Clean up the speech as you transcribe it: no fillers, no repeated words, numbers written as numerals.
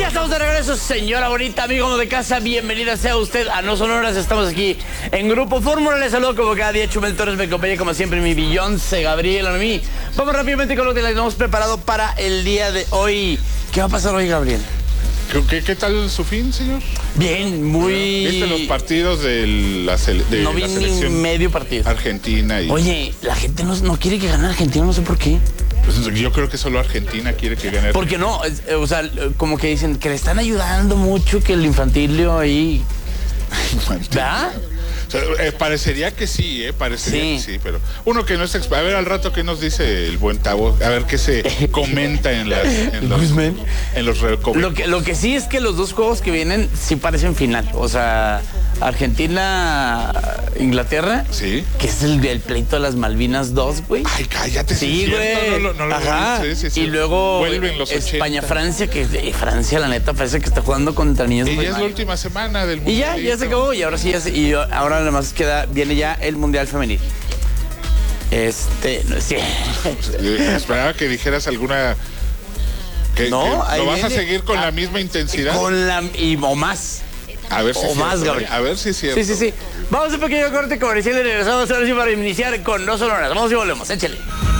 Ya estamos de regreso, señora bonita, amigo de casa, bienvenida sea usted a No Sonoras. Estamos aquí en Grupo Fórmula. Les saludo como cada día, Chumel Torres, me acompaña como siempre mi Beyoncé, Gabriel, a mí. Vamos rápidamente con lo que les hemos preparado para el día de hoy. ¿Qué va a pasar hoy, Gabriel? ¿Qué tal su fin, señor? Bien, muy... ¿Viste los partidos de la selección? No vi ni medio partido. Argentina y... Oye, la gente no quiere que gane Argentina, no sé por qué. Pues yo creo que solo Argentina quiere que gane. Porque no, o sea, como que dicen que le están ayudando mucho, que el infantilio ahí... ¿verdad? O sea, parecería que sí, parecería que sí, pero uno que no es a ver al rato qué nos dice el buen Tavo, a ver qué se comenta en los Lo que sí es que los dos juegos que vienen sí parecen final, o sea, Argentina-Inglaterra, sí, que es el pleito de las Malvinas 2, güey. Ay, cállate, sí, güey. No, ajá. Sí, y luego vuelven los España-Francia, que Francia, la neta, parece que está jugando contra niños. Y ya es la última semana del mundial. Y ya se acabó, y ahora sí, ahora nada más viene ya el Mundial Femenil. No sí. Esperaba que dijeras alguna... No, ¿lo vas a seguir con la misma intensidad? O más. A ver si o más, Gabriel. A ver si es cierto. Sí. Vamos a un pequeño corte comercial y regresamos ahora sí para iniciar con No Sonoras. Vamos y volvemos, échale.